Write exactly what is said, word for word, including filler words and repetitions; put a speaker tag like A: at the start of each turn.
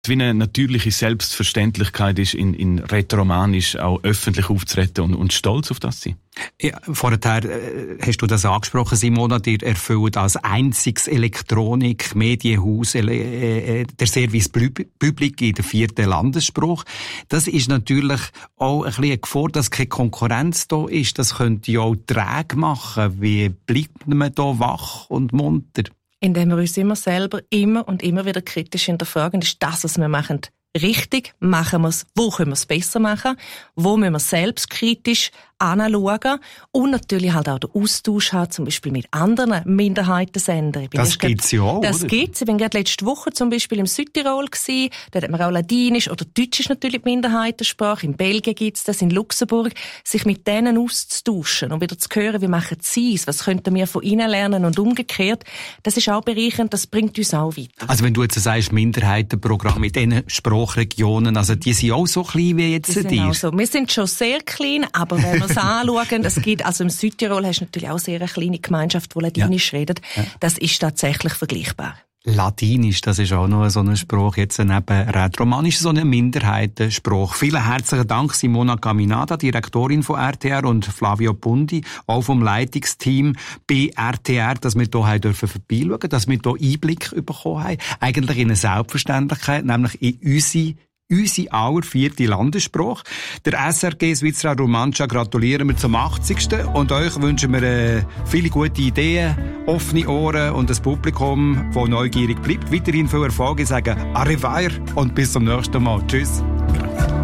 A: Wie eine natürliche Selbstverständlichkeit ist, in, in Rätoromanisch auch öffentlich aufzutreten und, und stolz auf das zu sein.
B: Ja, vorher äh, hast du das angesprochen, Simona, ihr erfüllt als einziges Elektronik-Medienhaus äh, äh, der Service Public in der vierten Landesspruch. Das ist natürlich auch ein bisschen eine Gefahr, dass keine Konkurrenz da ist. Das könnte ja auch träge machen. Wie bleibt man da wach und munter?
C: Indem wir uns immer selber immer und immer wieder kritisch hinterfragen, ist das, was wir machen, richtig? Machen wir es? Wo können wir es besser machen? Wo müssen wir selbstkritisch anschauen? Und natürlich halt auch den Austausch haben, zum Beispiel mit anderen Minderheitensendern.
B: Das gibt's ja auch,
C: Das
B: oder?
C: gibt's. Ich bin gerade letzte Woche zum Beispiel im Südtirol gewesen. Dort hat man auch Ladinisch oder Deutsch ist natürlich die Minderheitensprache. In Belgien gibt's das, in Luxemburg. Sich mit denen auszutauschen und wieder zu hören, wie machen sie es? Was könnten wir von ihnen lernen? Und umgekehrt. Das ist auch bereichernd. Das bringt uns auch weiter.
B: Also wenn du jetzt sagst, Minderheitenprogramm mit diesen Sprachregionen, also die sind auch so klein wie jetzt
C: die
B: dir?
C: So. Wir sind schon sehr klein, aber wenn wir es anschauen, es gibt, also im Südtirol hast du natürlich auch sehr eine kleine Gemeinschaft, die Ladinisch ja. redet. Ja. Das ist tatsächlich vergleichbar.
B: Ladinisch, das ist auch noch so ein Spruch, jetzt neben Rätoromanisch, so ein Minderheitenspruch. Vielen herzlichen Dank, Simona Caminada, Direktorin von R T R, und Flavio Bundi, auch vom Leitungsteam bei R T R, dass wir hier dürfen vorbeischauen, dass wir hier Einblick bekommen haben. Eigentlich in eine Selbstverständlichkeit, nämlich in unsere Unsere aller vierte Landessprache. Der S R G Svizzera Romancia gratulieren wir zum achtzigsten Und euch wünschen wir äh, viele gute Ideen, offene Ohren und ein Publikum, das neugierig bleibt. Weiterhin viel Erfolg. Ich sage Arrivederci und bis zum nächsten Mal. Tschüss.